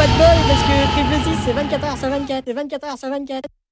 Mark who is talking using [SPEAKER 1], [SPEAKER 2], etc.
[SPEAKER 1] pas de bol parce que Triple 6 c'est 24h sur 24 et 24h sur 24.